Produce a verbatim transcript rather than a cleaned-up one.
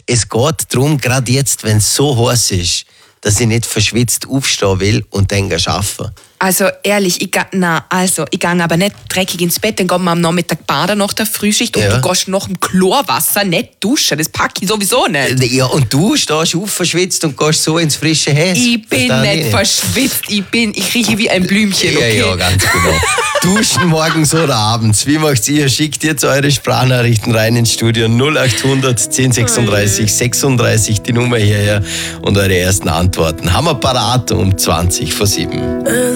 es geht darum, gerade jetzt, wenn es so heiß ist, dass ich nicht verschwitzt aufstehen will und dann arbeiten. Also ehrlich, ich ga, na, also ich gehe aber nicht dreckig ins Bett, dann gehen wir am Nachmittag baden nach der Frühschicht und Ja. du gehst nach dem Chlorwasser nicht duschen, das packe ich sowieso nicht. Ja, und du stehst auf, verschwitzt und gehst so ins frische Häs. Ich bin Versteh nicht verschwitzt, ich bin, ich rieche wie ein Blümchen, okay? Ja, ja, ganz genau. Duschen morgens oder abends. Wie macht's ihr? Schickt jetzt eure Sprachnachrichten rein ins Studio null acht hundert zehn sechsunddreißig sechsunddreißig, die Nummer hierher und eure ersten Antworten. Haben wir parat um zwanzig vor sieben.